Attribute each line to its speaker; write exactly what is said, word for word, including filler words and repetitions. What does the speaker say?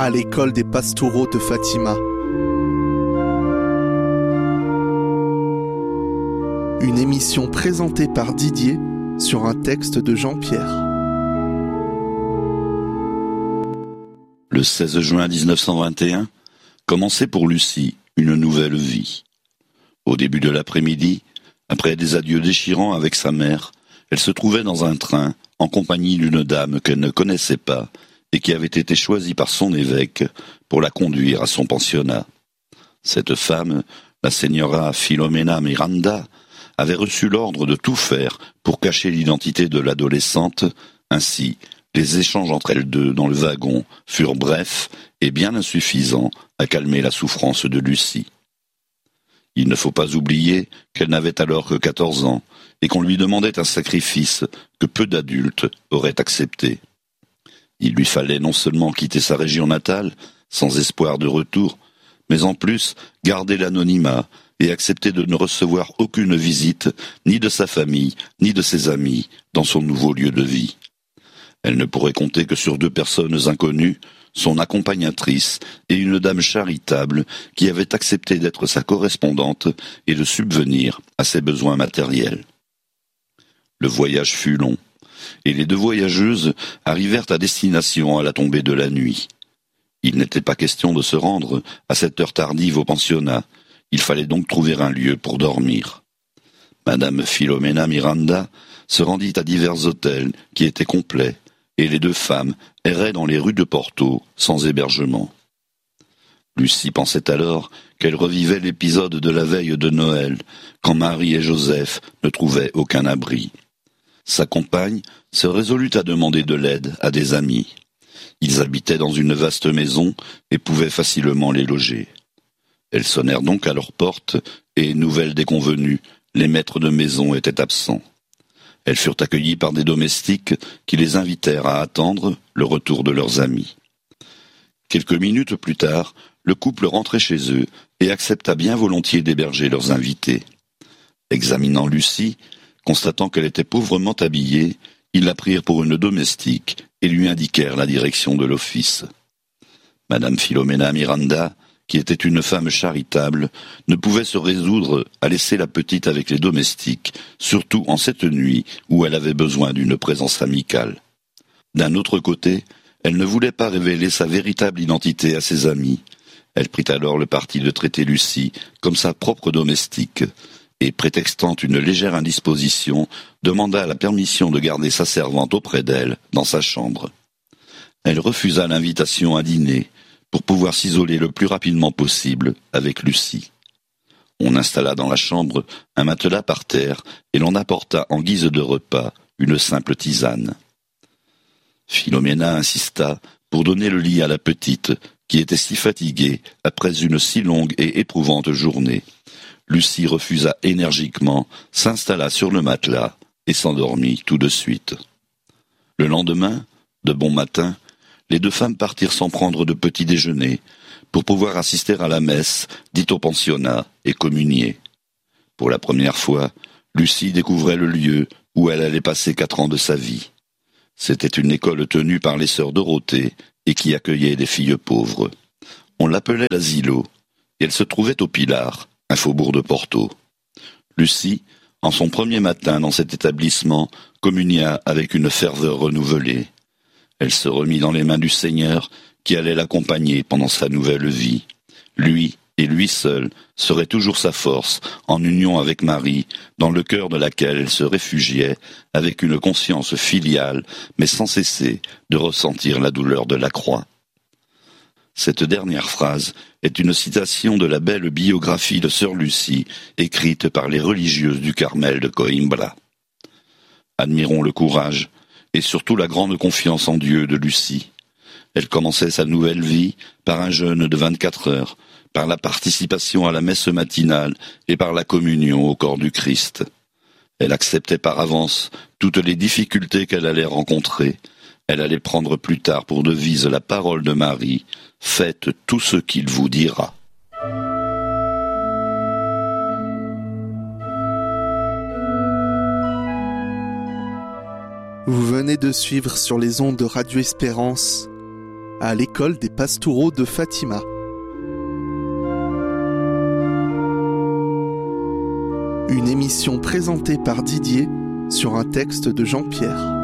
Speaker 1: à l'école des pastoraux de Fatima. Une émission présentée par Didier sur un texte de Jean-Pierre.
Speaker 2: Le seize juin dix-neuf cent vingt et un, commençait pour Lucie une nouvelle vie. Au début de l'après-midi, après des adieux déchirants avec sa mère, elle se trouvait dans un train en compagnie d'une dame qu'elle ne connaissait pas et qui avait été choisie par son évêque pour la conduire à son pensionnat. Cette femme, la señora Filomena Miranda, avait reçu l'ordre de tout faire pour cacher l'identité de l'adolescente. Ainsi, les échanges entre elles deux dans le wagon furent brefs et bien insuffisants à calmer la souffrance de Lucie. Il ne faut pas oublier qu'elle n'avait alors que quatorze ans et qu'on lui demandait un sacrifice que peu d'adultes auraient accepté. Il lui fallait non seulement quitter sa région natale, sans espoir de retour, mais en plus garder l'anonymat et accepter de ne recevoir aucune visite, ni de sa famille, ni de ses amis, dans son nouveau lieu de vie. Elle ne pourrait compter que sur deux personnes inconnues, son accompagnatrice et une dame charitable qui avait accepté d'être sa correspondante et de subvenir à ses besoins matériels. Le voyage fut long, et les deux voyageuses arrivèrent à destination à la tombée de la nuit. Il n'était pas question de se rendre à cette heure tardive au pensionnat. Il fallait donc trouver un lieu pour dormir. Madame Filomena Miranda se rendit à divers hôtels qui étaient complets, et les deux femmes erraient dans les rues de Porto sans hébergement. Lucie pensait alors qu'elle revivait l'épisode de la veille de Noël, quand Marie et Joseph ne trouvaient aucun abri. Sa compagne se résolut à demander de l'aide à des amis. Ils habitaient dans une vaste maison et pouvaient facilement les loger. Elles sonnèrent donc à leur porte, et, nouvelle déconvenue, les maîtres de maison étaient absents. Elles furent accueillies par des domestiques qui les invitèrent à attendre le retour de leurs amis. Quelques minutes plus tard, le couple rentrait chez eux et accepta bien volontiers d'héberger leurs invités. Examinant Lucie, constatant qu'elle était pauvrement habillée, ils la prirent pour une domestique et lui indiquèrent la direction de l'office. Madame Filomena Miranda, qui était une femme charitable, ne pouvait se résoudre à laisser la petite avec les domestiques, surtout en cette nuit où elle avait besoin d'une présence amicale. D'un autre côté, elle ne voulait pas révéler sa véritable identité à ses amis. Elle prit alors le parti de traiter Lucie comme sa propre domestique, et prétextant une légère indisposition, demanda la permission de garder sa servante auprès d'elle, dans sa chambre. Elle refusa l'invitation à dîner, pour pouvoir s'isoler le plus rapidement possible avec Lucie. On installa dans la chambre un matelas par terre et l'on apporta en guise de repas une simple tisane. Filomena insista pour donner le lit à la petite, qui était si fatiguée après une si longue et éprouvante journée. Lucie refusa énergiquement, s'installa sur le matelas et s'endormit tout de suite. Le lendemain, de bon matin, les deux femmes partirent sans prendre de petit déjeuner pour pouvoir assister à la messe, dite au pensionnat, et communier. Pour la première fois, Lucie découvrait le lieu où elle allait passer quatre ans de sa vie. C'était une école tenue par les sœurs Dorothée et qui accueillait des filles pauvres. On l'appelait l'asilo, et elle se trouvait au Pilar, un faubourg de Porto. Lucie, en son premier matin dans cet établissement, communia avec une ferveur renouvelée. Elle se remit dans les mains du Seigneur qui allait l'accompagner pendant sa nouvelle vie. Lui, et lui seul, serait toujours sa force, en union avec Marie, dans le cœur de laquelle elle se réfugiait, avec une conscience filiale, mais sans cesser de ressentir la douleur de la croix. Cette dernière phrase est une citation de la belle biographie de Sœur Lucie, écrite par les religieuses du Carmel de Coimbra. Admirons le courage, et surtout la grande confiance en Dieu de Lucie. Elle commençait sa nouvelle vie par un jeûne de vingt-quatre heures, par la participation à la messe matinale et par la communion au corps du Christ. Elle acceptait par avance toutes les difficultés qu'elle allait rencontrer. Elle allait prendre plus tard pour devise la parole de Marie, « Faites tout ce qu'il vous dira ».
Speaker 1: Vous venez de suivre sur les ondes de Radio Espérance à l'école des pastoraux de Fatima. Une émission présentée par Didier sur un texte de Jean-Pierre.